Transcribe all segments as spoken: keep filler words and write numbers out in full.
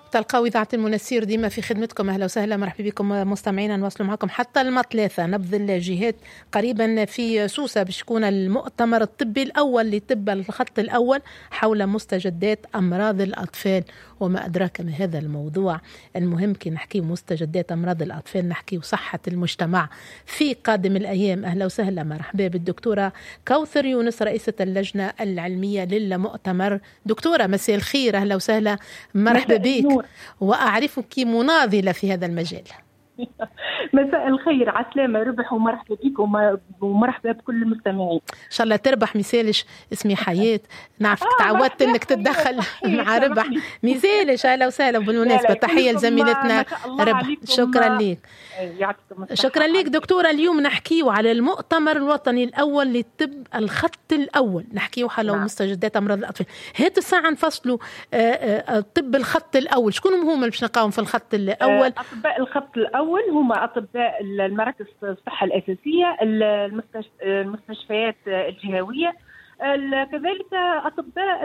تلقاو إذاعة المنسير ديما في خدمتكم. أهلا وسهلا، مرحبا بكم مستمعينا. نواصلوا معكم حتى المثلاثة نبذ الجهات. قريبا في سوسة باش يكون المؤتمر الطبي الأول لطب الخط الأول حول مستجدات أمراض الأطفال. وما أدراك ما هذا الموضوع المهم كي نحكي مستجدات أمراض الأطفال نحكي صحة المجتمع في قادم الأيام. أهلا وسهلا، مرحبا بالدكتورة كوثر يونس رئيسة اللجنة العلمية للمؤتمر. دكتورة مساء الخير، أهلا وسهلا، مرحبا بك، وأعرفك مناضلة في هذا المجال. مساء الخير، عسلامة، ربح ومرحبا بكم ومرحبا بكل المستمعين. إن شاء الله تربح. مثالش اسمي حياة، نعرفك آه تعودت انك تتدخل مع ربح. مثالش اهلا وسهلا. بالمناسبة تحية لزميلتنا ربح. شكرا لك، شكرا لك دكتورة. اليوم نحكيو على المؤتمر الوطني الأول للطب الخط الأول، نحكيو على نعم. مستجدات أمراض الأطفال. هات الساعة نفصلوا طب الخط الأول. شكون هم باش نلقاهم في الخط الأول؟ أطباء الخط الأول هم أطباء المراكز الصحة الأساسية، المستشفيات الجهوية، كذلك أطباء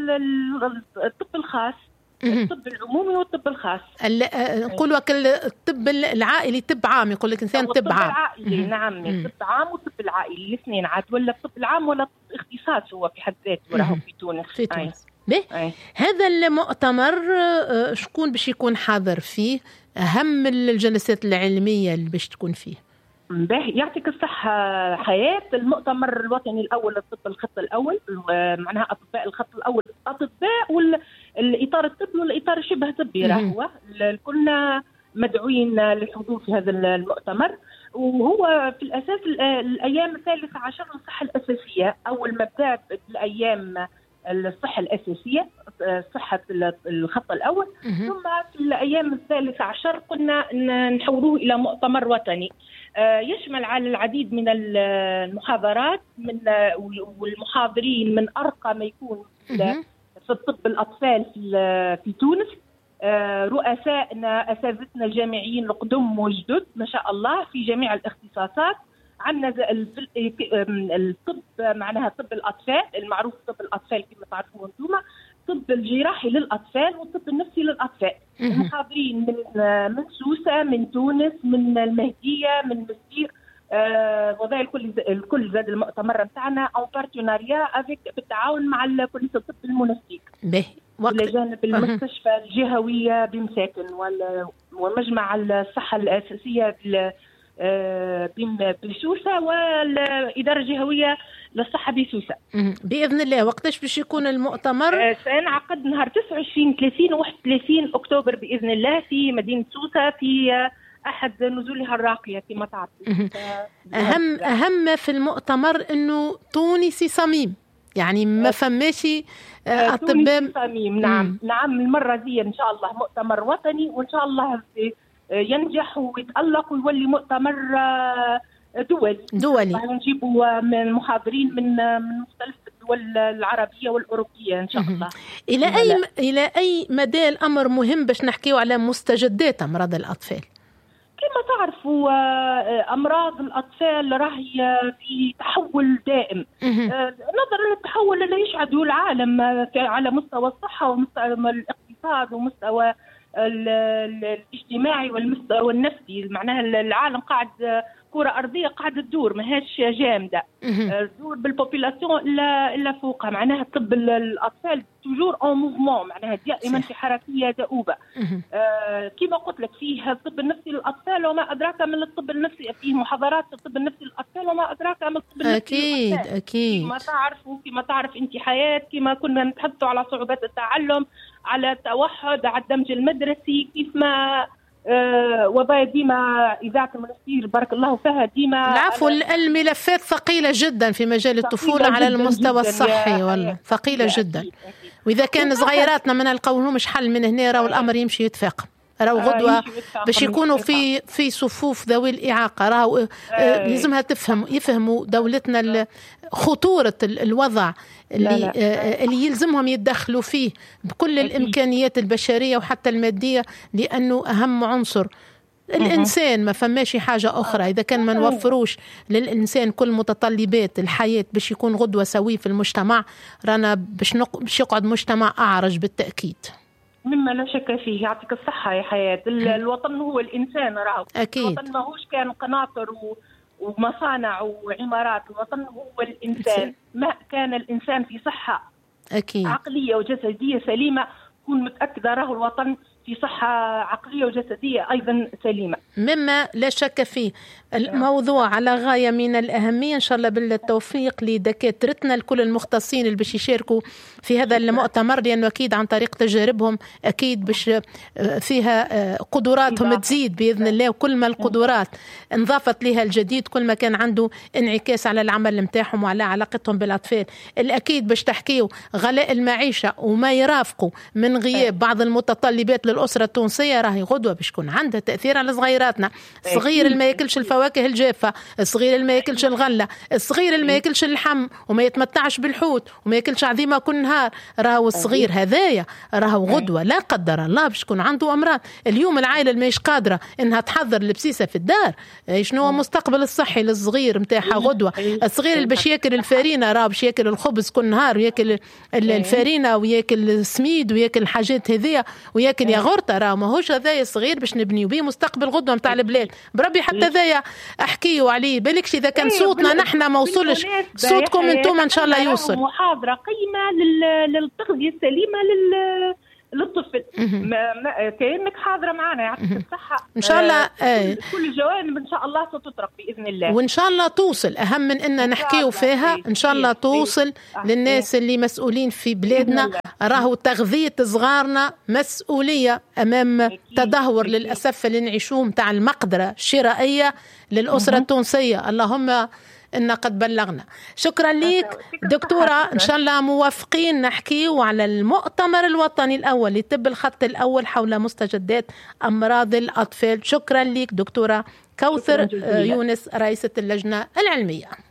الطب الخاص، الطب العمومي والطب الخاص. نقول وك الطب العائلي طب عام، يقول لك إنسان طب عام. العائلي نعم، الطب عام والطب العائلي الاثنين عاد، ولا الطب العام ولا اختصاص هو في حد ذاته راهو في تونس. في تونس. أي. هذا المؤتمر شكون باش يكون حاضر فيه؟ أهم الجلسات العلمية اللي باش تكون فيه. باهي، يعطيك الصحة حياة. المؤتمر الوطني الأول للطب الخط الأول، معناها أطباء الخط الأول، أطباء والإطار الطبي والإطار الشبه طبي راهو كلنا مدعوين للحضور في هذا المؤتمر. وهو في الأساس الأيام الثالثة عشر للصحة الأساسية، أول ما بدأ الأيام الصحة الأساسية صحة الخط الأول، ثم في الأيام الثالثة عشر كنا نحوله إلى مؤتمر وطني يشمل على العديد من المحاضرات من والمحاضرين من أرقى ما يكون في الطب الأطفال في تونس، رؤسائنا أساتذتنا الجامعيين القدم والجدد ما شاء الله في جميع الاختصاصات. عندنا الطب معناها طب الأطفال المعروف طب الأطفال كما تعرفون أنتم، طب الجراحي للأطفال والطب النفسي للأطفال. المحاضرين من من سوسة، من تونس، من المهدية، من مسير، آه وضع الكل الكل زاد المؤتمر بتاعنا أو بارتناريا أفيك بالتعاون مع كلية الطب المنسيك إلى جانب المستشفى الجهوية بمساكن ومجمع الصحة الأساسية بسوسة والإدارة الجهوية للصحة بسوسة. بإذن الله. وقتاش باش يكون المؤتمر؟ سينعقد نهار تسعة وعشرين ثلاثين وواحد وثلاثين أكتوبر بإذن الله في مدينة سوسة في أحد نزولها الراقية كما تعرف. أهم أهم في المؤتمر إنه تونسي صميم، يعني ما فماشي أطباء صميم. نعم مم. نعم المرة دي إن شاء الله مؤتمر وطني، وإن شاء الله ينجح ويتألق ويولي مؤتمر دولي دولي ونجيبوا من محاضرين من من مختلف الدول العربية والأوروبية إن شاء الله. إلى أي م... إلى أي مدى الأمر مهم باش نحكيو على مستجدات أمراض الأطفال؟ كما تعرفوا أمراض الأطفال راهي في تحول دائم، نظرا للتحول اللي يشهده العالم على مستوى الصحة ومستوى الاقتصاد ومستوى الاجتماعي والمستوى النفسي. معناها العالم قاعد كرة أرضية قاعدة تدور ماهاش جامدة، تدور بالبوبولاسيون إلا إلا فوقها. معناها طب الأطفال توجور أون موفمون، معناها دائما في حركية دؤوبة. آه كما قلت لك فيه الطب النفسي للأطفال وما أدراك من الطب النفسي، فيه محاضرات الطب النفسي للأطفال وما أدراك من الطب النفسي أكيد للأطفال. أكيد كما تعرفوا كما تعرف أنت حياة، كما كنا نتحدثوا على صعوبات التعلم، على التوحد، على الدمج المدرسي، كيف ما أه وضعي ديما إذاعة المنسير بارك الله فيها ديما. العفو، الملفات ثقيلة جدا في مجال الطفولة على المستوى الصحي والله ثقيلة جدا. أكيد. أكيد. وإذا كان صغيراتنا ما نلقاولهمش حل من هنا راهو الأمر يمشي يتفاقم، راهو غدوة باش يكونوا في في صفوف ذوي الإعاقة، راهو لازمها تفهم يفهموا دولتنا خطورة الوضع اللي لا لا. اللي يلزمهم يتدخلوا فيه بكل أكيد. الإمكانيات البشرية وحتى المادية، لأنه أهم عنصر الإنسان، ما فماشي حاجة أخرى. إذا كان ما نوفروش للإنسان كل متطلبات الحياة باش يكون غدوة سوي في المجتمع، رانا باش نق... باش يقعد مجتمع أعرج بالتأكيد. مما لا شك فيه. يعطيك الصحة يا حياة. الوطن هو الإنسان، راهو أكيد. الوطن ماهوش كان قناطر ومصانع وعمارات، الوطن هو الإنسان. ما كان الإنسان في صحة أكيد عقلية وجسدية سليمة، كون متأكدة راهو الوطن في صحة عقلية وجسدية أيضا سليمة، مما لا شك فيه. الموضوع على غاية من الأهمية، إن شاء الله بالتوفيق لدكاترتنا الكل المختصين اللي باش يشاركوا في هذا المؤتمر، لأنه أكيد عن طريق تجاربهم أكيد باش فيها قدراتهم تزيد بإذن الله، وكل ما القدرات انضافت لها الجديد كل ما كان عنده انعكاس على العمل متاعهم وعلى علاقتهم بالأطفال. الأكيد باش تحكيوا غلاء المعيشة وما يرافقوا من غياب بعض المتطلبات للأسرة التونسية راهي غدوة باش يكون عندها تأثير على صغيراتنا. صغير اللي ما ياكلش الفواكه الجافة، الصغير اللي ما ياكلش الغلة، الصغير اللي ما ياكلش اللحم وما يتمتعش بالحوت وما ياكلش عظيمة كل نهار، راهو الصغير هذايا راهو غدوة لا قدر الله باش يكون عنده أمراض. اليوم العائلة اللي ماهيش قادرة إنها تحضر البسيسة في الدار، شنو هو مستقبل الصحي للصغير متاعها غدوة؟ الصغير اللي باش ياكل الفارينة راهو باش ياكل الخبز كل نهار وياكل الفارينة وياكل السميد وياكل الحاجات هذية وياكل ياغورتا، راهو ماهوش هذايا الصغير باش نبنيو بيه مستقبل غدوة متاع البلاد. بربي حتى ذايا احكيوا عليه، بالكش اذا كان صوتنا نحن ما وصلش صوتكم انتم ان شاء الله يوصل. محاضرة قيمة للتغذية السليمة لل للطفل. كأنك حاضرة معنا، يعطيك الصحة إن شاء الله. آه. كل الجوانب إن شاء الله ستطرق بإذن الله، وإن شاء الله توصل. أهم من إن نحكيه فيها إن شاء الله توصل للناس اللي مسؤولين في بلادنا. راهو تغذية صغارنا مسؤولية أمام تدهور للأسف اللي نعيشوه متاع المقدرة الشرائية للأسرة التونسية. اللهم إن قد بلغنا. شكرا ليك دكتورة، إن شاء الله موافقين نحكي على المؤتمر الوطني الأول لطب الخط الأول حول مستجدات أمراض الأطفال. شكرا ليك دكتورة كوثر يونس رئيسة اللجنة العلمية.